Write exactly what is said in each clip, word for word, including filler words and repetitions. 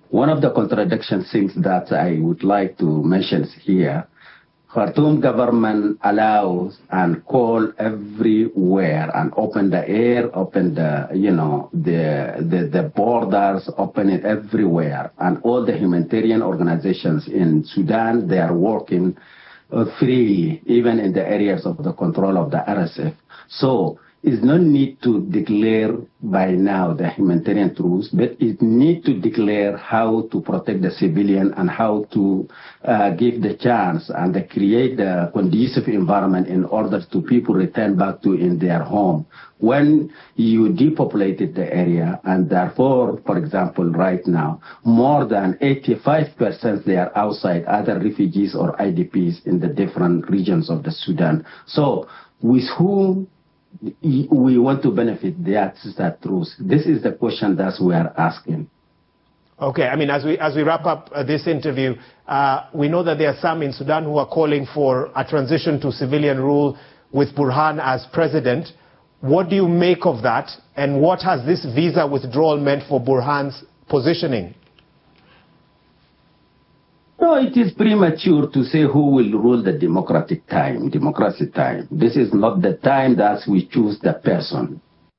One of the contradiction things that I would like to mention here, Khartoum government allows and call everywhere and open the air, open the, you know, the, the, the borders, open it everywhere. And all the humanitarian organizations in Sudan, they are working uh, freely, even in the areas of the control of the R S F. So, is no need to declare by now the humanitarian truce, but it need to declare how to protect the civilian and how to uh, give the chance and create the conducive environment in order to people return back to in their home. When you depopulated the area, and therefore, for example, right now, more than eighty-five percent they are outside, either refugees or I D Ps in the different regions of the Sudan. So, with whom we want to benefit that, that truth? This is the question that we are asking. Okay, I mean, as we, as we wrap up uh, this interview, uh, we know that there are some in Sudan who are calling for a transition to civilian rule with Burhan as president. What do you make of that, and what has this visa withdrawal meant for Burhan's positioning? No, it is premature to say who will rule the democratic time, democracy time. This is not the time that we choose the person.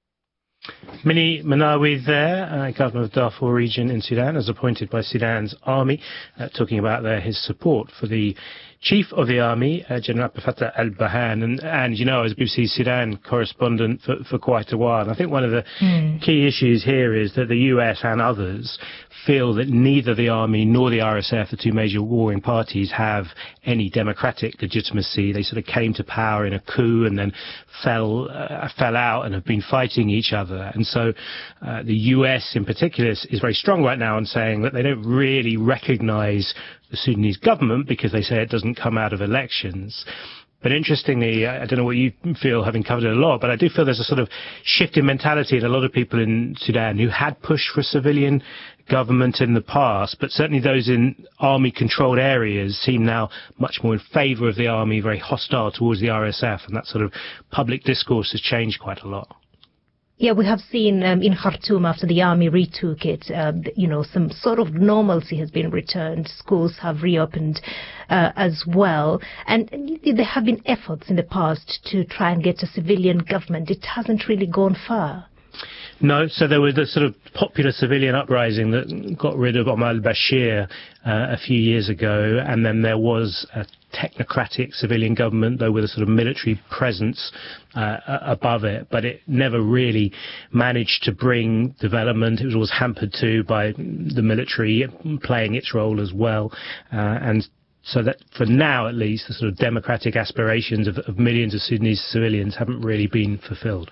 Mini Manawi there, uh, governor of Darfur region in Sudan, as appointed by Sudan's army, uh, talking about there his support for the chief of the army, uh, General Abdel Fattah al-Burhan. And, and, you know, as B B C Sudan correspondent for, for quite a while, and I think one of the mm. key issues here is that the U S and others feel that neither the army nor the R S F, the two major warring parties, have any democratic legitimacy. They sort of came to power in a coup and then fell uh, fell out and have been fighting each other. And so uh, the U S in particular is, is very strong right now in saying that they don't really recognize the Sudanese government because they say it doesn't come out of elections. But interestingly, I don't know what you feel, having covered it a lot, but I do feel there's a sort of shift in mentality in a lot of people in Sudan who had pushed for a civilian government in the past, but certainly those in army-controlled areas seem now much more in favour of the army, very hostile towards the R S F, and that sort of public discourse has changed quite a lot. Yeah, we have seen um, in Khartoum, after the army retook it, uh, you know, some sort of normalcy has been returned. Schools have reopened uh, as well. And there have been efforts in the past to try and get a civilian government. It hasn't really gone far. No, so there was the sort of popular civilian uprising that got rid of Omar al-Bashir uh, a few years ago, and then there was a technocratic civilian government, though with a sort of military presence uh, above it, but it never really managed to bring development. It was always hampered too by the military playing its role as well, uh, and so that for now at least the sort of democratic aspirations of, of millions of Sudanese civilians haven't really been fulfilled.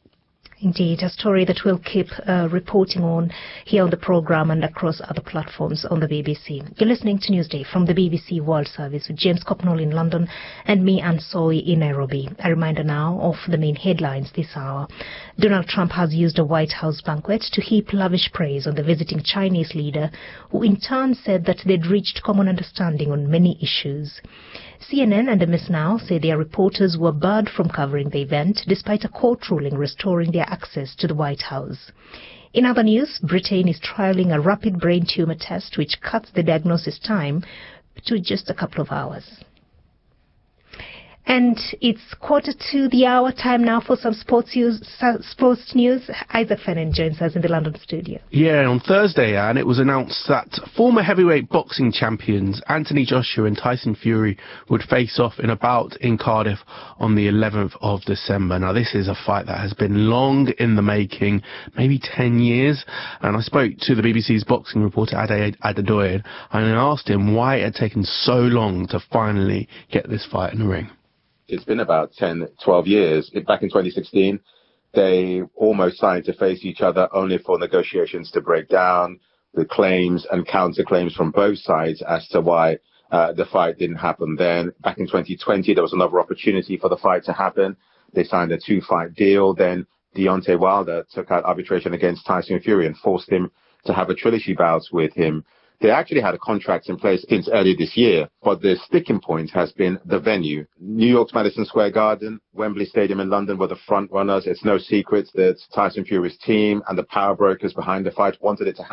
Indeed, a story that we'll keep uh, reporting on here on the programme and across other platforms on the B B C. You're listening to Newsday from the B B C World Service with James Copnall in London and me, Anne Soy, in Nairobi. A reminder now of the main headlines this hour. Donald Trump has used a White House banquet to heap lavish praise on the visiting Chinese leader, who in turn said that they'd reached common understanding on many issues. C N N and M S Now say their reporters were barred from covering the event despite a court ruling restoring their access to the White House. In other news, Britain is trialling a rapid brain tumour test which cuts the diagnosis time to just a couple of hours. And it's quarter to the hour, time now for some sports news. Sports news. Isaac Fennan joins us in the London studio. Yeah, on Thursday, Anne, it was announced that former heavyweight boxing champions Anthony Joshua and Tyson Fury would face off in a bout in Cardiff on the eleventh of December. Now, this is a fight that has been long in the making, maybe ten years. And I spoke to the B B C's boxing reporter Ade Adedoye and I asked him why it had taken so long to finally get this fight in the ring. It's been about ten, twelve years. Back in twenty sixteen, they almost signed to face each other only for negotiations to break down, the claims and counterclaims from both sides as to why uh, the fight didn't happen then. Back in twenty twenty, there was another opportunity for the fight to happen. They signed a two-fight deal. Then Deontay Wilder took out arbitration against Tyson Fury and forced him to have a trilogy bout with him. They actually had a contract in place since earlier this year, but the sticking point has been the venue. New York's Madison Square Garden, Wembley Stadium in London were the front runners. It's no secret that Tyson Fury's team and the power brokers behind the fight wanted it to happen.